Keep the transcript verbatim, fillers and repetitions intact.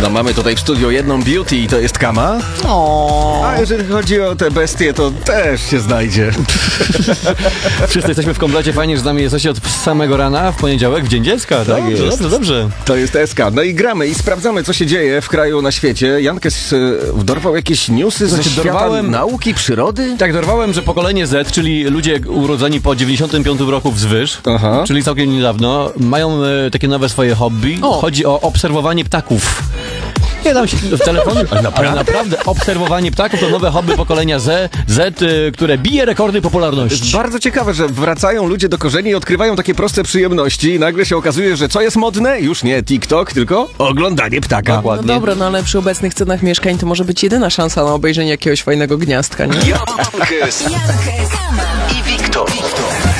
No mamy tutaj w studiu jedną beauty i to jest Kama. O. A jeżeli chodzi o te bestie, to też się znajdzie. Wszyscy jesteśmy w komplecie, fajnie, że z nami jesteście od samego rana w poniedziałek, w Dzień Dziecka. Tak Dobrze, jest. Dobrze, dobrze. To jest S K. No i gramy i sprawdzamy, co się dzieje w kraju, na świecie. Jankes y, dorwał jakieś newsy ze świata dorwałem- nauki, przyrody? Tak, dorwałem, że pokolenie Z, czyli ludzie urodzeni po dziewięćdziesiątym piątym roku wzwyż, Aha. czyli całkiem niedawno, mają e, takie nowe swoje hobby. O. Chodzi o obserwowanie ptaków. Nie dam się w telefonie, ale naprawdę obserwowanie ptaków to nowe hobby pokolenia Z, Z, y, które bije rekordy popularności. Bardzo ciekawe, że wracają ludzie do korzeni i odkrywają takie proste przyjemności i nagle się okazuje, że co jest modne? Już nie TikTok, tylko oglądanie ptaka. No Dokładnie. dobra, no ale przy obecnych cenach mieszkań to może być jedyna szansa na obejrzenie jakiegoś fajnego gniazdka, nie? Jankes, Jankes i Wiktor.